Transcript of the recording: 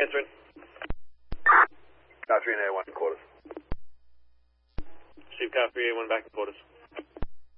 Answering. Copy 3 A1 quarters. Steve Copy 3A1 back in quarters.